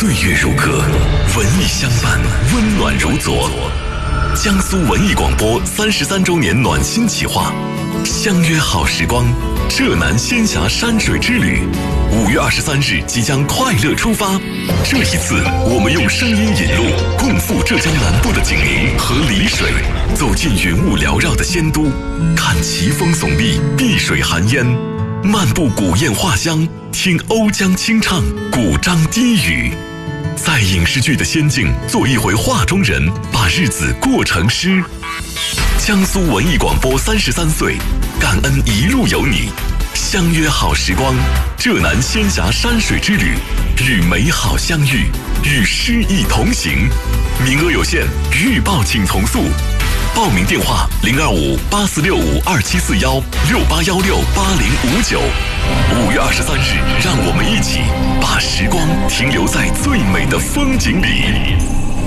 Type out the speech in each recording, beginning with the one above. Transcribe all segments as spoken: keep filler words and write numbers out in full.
岁月如歌，文艺相伴，温暖如昨。江苏文艺广播三十三周年暖心企划，相约好时光，浙南仙侠山水之旅。五月二十三日即将快乐出发。这一次，我们用声音引路，共赴浙江南部的景宁和丽水，走进云雾缭绕的仙都，看奇峰耸立，碧水含烟。漫步古堰画乡，听瓯江清唱，古箏低语，在影视剧的仙境做一回画中人，把日子过成诗。江苏文艺广播三十三岁，感恩一路有你，相约好时光，浙南仙侠山水之旅，与美好相遇，与诗意同行。名额有限，预报请从速。报名电话零二五八四六五二七四幺六八幺六八零五九。五月二十三日，让我们一起把时光停留在最美的风景里。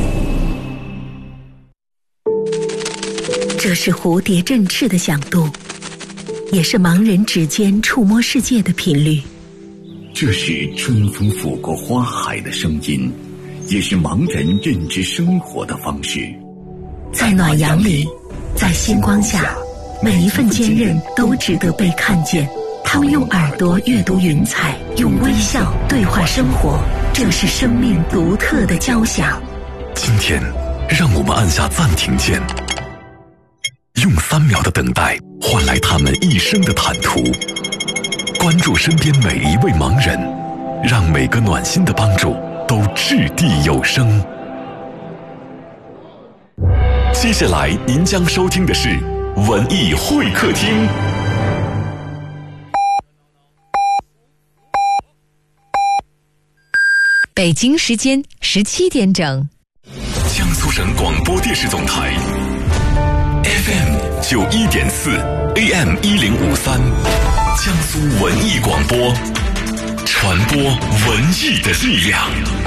这是蝴蝶振翅的响度，也是盲人指尖触摸世界的频率。 这是春风拂过花海的声音，也是盲人认知生活的方式。 在暖阳里，在星光下，每一份坚韧都值得被看见。他们用耳朵阅读云彩，用微笑对话生活，这是生命独特的交响。 今天，让我们按下暂停键，用三秒的等待换来他们一生的坦途。关注身边每一位盲人，让每个暖心的帮助都掷地有声。接下来您将收听的是文艺会客厅。 北京时间十七点整， 江苏省广播电视总台 F M 九一点四 A M 一零五三，江苏文艺广播，传播文艺的力量。